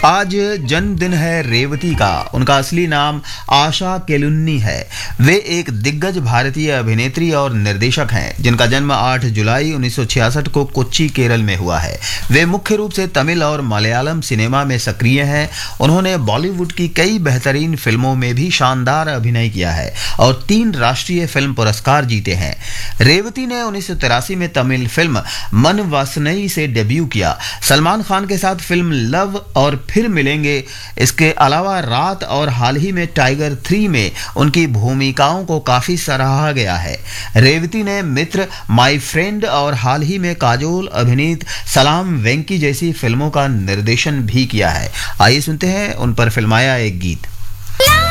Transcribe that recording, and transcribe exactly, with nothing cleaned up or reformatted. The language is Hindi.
आज जन्मदिन है रेवती का। उनका असली नाम आशा केलुन्नी है। वे एक दिग्गज भारतीय अभिनेत्री और निर्देशक हैं, जिनका जन्म आठ जुलाई उन्नीस सौ छियासठ को कोच्चि, केरल में हुआ है। वे मुख्य रूप से तमिल और मलयालम सिनेमा में सक्रिय हैं। उन्होंने बॉलीवुड की कई बेहतरीन फिल्मों में भी शानदार अभिनय किया है और तीन राष्ट्रीय फिल्म पुरस्कार जीते हैं। रेवती ने उन्नीस सौ तिरासी में तमिल फिल्म मन वासनई से डेब्यू किया। सलमान खान के साथ फिल्म लव और फिर मिलेंगे, इसके अलावा रात और हाल ही में टाइगर थ्री में उनकी भूमिकाओं को काफी सराहा गया है। रेवती ने मित्र, माय फ्रेंड और हाल ही में काजोल अभिनीत सलाम वेंकी जैसी फिल्मों का निर्देशन भी किया है। आइए सुनते हैं उन पर फिल्माया एक गीत।